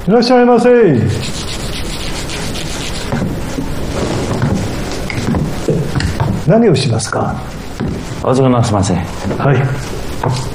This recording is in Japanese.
いらっしゃいませ。何をしますか？ お時間なすいません。 はい。